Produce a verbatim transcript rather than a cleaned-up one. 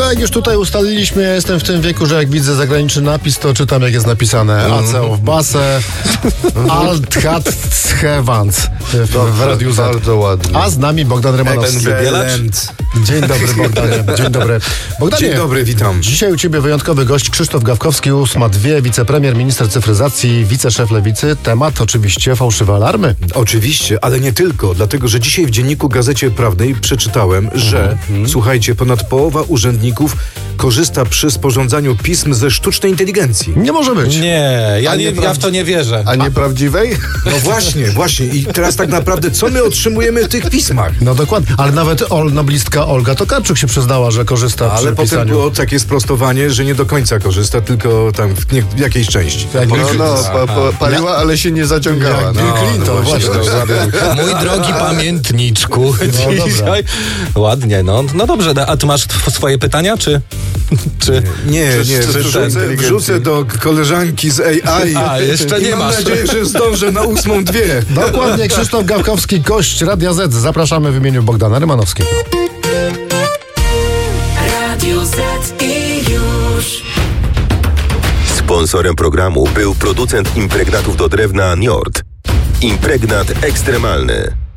No jak już tutaj ustaliliśmy, ja jestem w tym wieku, że jak widzę zagraniczny napis, to czytam jak jest napisane. A C O w basę, Alt hat Schewans w, w Radiu Z. Bardzo ładnie. A z nami Bogdan Rymanowski. Ten wybielacz. Dzień dobry, Bogdanie. Dzień dobry. Bogdanie, Dzień dobry, witam. dzisiaj u ciebie wyjątkowy gość Krzysztof Gawkowski, ósma dwie, wicepremier, minister cyfryzacji, wiceszef Lewicy. Temat oczywiście fałszywe alarmy. Oczywiście, ale nie tylko, dlatego że dzisiaj w Dzienniku Gazecie Prawnej przeczytałem, że, Mhm. słuchajcie, ponad połowa urzędników korzysta przy sporządzaniu pism ze sztucznej inteligencji. Nie może być. Nie, ja, A nie, nie ja w to nie wierzę. A nieprawdziwej? No właśnie, właśnie. I teraz tak naprawdę, co my otrzymujemy w tych pismach? No dokładnie, ale nawet ol, noblistka Olga Tokarczuk się przyznała, że korzysta Ale przy potem pisaniu. było takie sprostowanie, że nie do końca korzysta, tylko tam w, nie, w jakiejś części. Jak No, Bill, no, pa, pa, paliła, ale się nie zaciągała. jak Bill No. Clinton, no właśnie. właśnie. Mój drogi pamiętniczku. dobra. Dzisiaj. Ładnie, no. No dobrze, a ty masz tw- swoje pytania, czy... czy... Nie, Czy- nie, czy- czy- wrzucę, inteligencji? wrzucę do koleżanki z A I. A, jeszcze I nie mam masz. nadzieję, że zdążę na ósmą dwie. Dokładnie, Krzysztof Gawkowski, gość Radia Z. Zapraszamy w imieniu Bogdana Rymanowskiego. Radio Z i już. Sponsorem programu był producent impregnatów do drewna Njord. Impregnat ekstremalny.